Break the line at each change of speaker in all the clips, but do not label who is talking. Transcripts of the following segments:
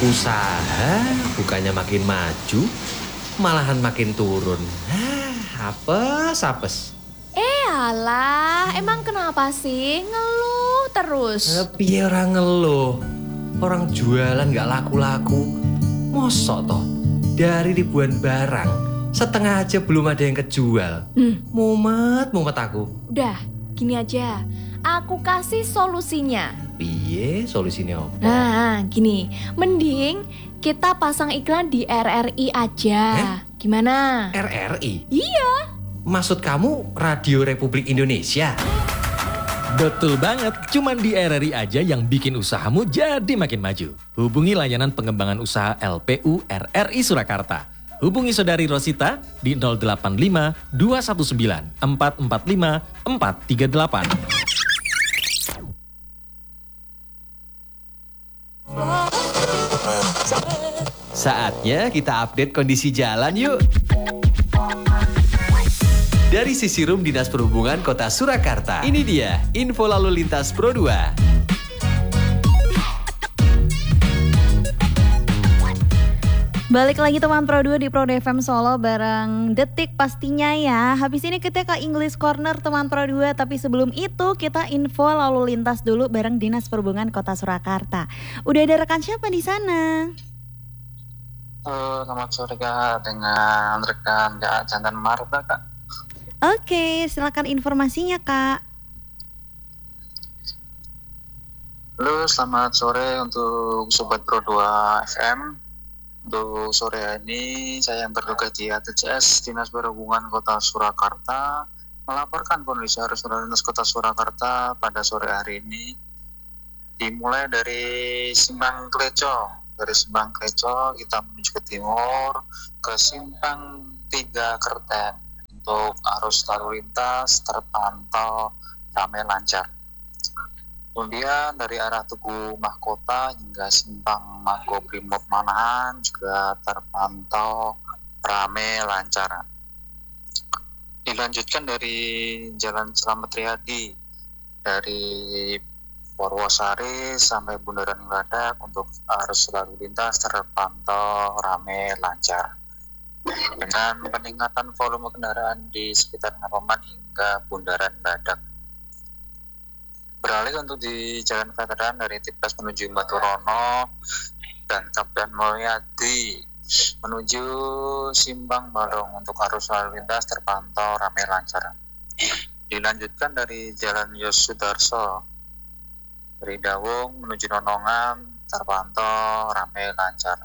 Usaha bukannya makin maju, malahan makin turun. Apes.
Alah, emang kenapa sih ngeluh terus?
Piye orang ngeluh? Orang jualan gak laku-laku. Mosok toh, dari ribuan barang, setengah aja belum ada yang kejual. Mumet aku.
Udah, gini aja. Aku kasih solusinya.
Piye solusinya apa?
Nah, gini. Mending kita pasang iklan di RRI aja. Gimana?
RRI?
Iya.
Maksud kamu Radio Republik Indonesia?
Betul banget, cuman di RRI aja yang bikin usahamu jadi makin maju. Hubungi layanan pengembangan usaha LPU RRI Surakarta. Hubungi Saudari Rosita di 085 219 445 438.
Saatnya kita update kondisi jalan yuk. Dari sisi Rum Dinas Perhubungan Kota Surakarta, ini dia info lalu lintas Pro 2.
Balik lagi teman Pro 2 di Pro FM Solo bareng Detik pastinya ya. Habis ini kita ke English Corner teman Pro 2, tapi sebelum itu kita info lalu lintas dulu bareng Dinas Perhubungan Kota Surakarta. Udah ada rekan siapa di sana?
Selamat sore Kak, dengan rekan Kak Jantan Marta Kak.
Oke, silakan informasinya Kak.
Halo, selamat sore untuk Sobat Pro 2 FM. Untuk sore ini saya yang bertugas di ATCS Dinas Perhubungan Kota Surakarta melaporkan kondisi arus lalu lintas Kota Surakarta pada sore hari ini. Dimulai dari Simpang Kleco. Dari Simpang Kleco kita menuju ke timur ke Simpang 3 Kerten. Untuk arus lalu lintas terpantau ramai lancar. Kemudian dari arah Tugu Mahkota hingga Simpang Makobrimob Manahan juga terpantau ramai lancar. Dilanjutkan dari Jalan Slamet Riyadi dari Purwosari sampai Bundaran Geladak untuk arus lalu lintas terpantau ramai lancar. Dengan peningkatan volume kendaraan di sekitar Ngaroman hingga Bundaran Badak. Beralih untuk di Jalan Veteran dari Tipes menuju Baturono dan Kapten Mulyadi menuju Simpang Balong untuk arus lalu lintas terpantau ramai lancar. Dilanjutkan dari Jalan Yosudarso dari Dawung menuju Nonongan terpantau ramai lancar.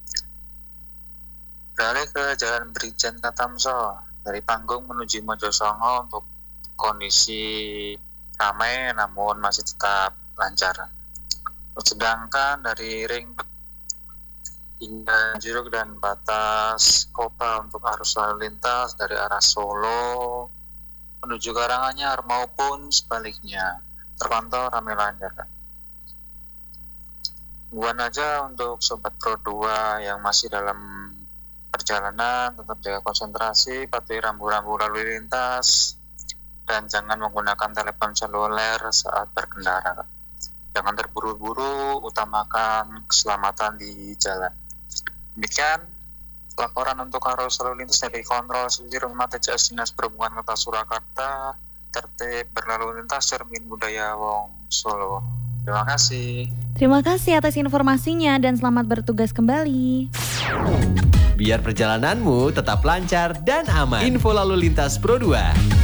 Beralih ke Jalan Brigjen Katamso dari Panggung menuju Mojosongo untuk kondisi ramai namun masih tetap lancar. Sedangkan dari Ring hingga Juruk dan batas kota untuk arus lalu lintas dari arah Solo menuju Karanganyar maupun sebaliknya terpantau ramai lancar. Bukan aja untuk Sobat Pro 2 yang masih dalam perjalanan, tetap jaga konsentrasi, patuhi rambu-rambu lalu lintas, dan jangan menggunakan telepon seluler saat berkendara. Jangan terburu-buru, utamakan keselamatan di jalan. Demikian laporan untuk arus lalu lintas dari kontrol Rumah TCS Dinas Perhubungan Kota Surakarta, tertib berlalu lintas cermin budaya Wong Solo. Terima kasih.
Terima kasih atas informasinya dan selamat bertugas kembali.
Biar perjalananmu tetap lancar dan aman. Info lalu lintas Pro 2.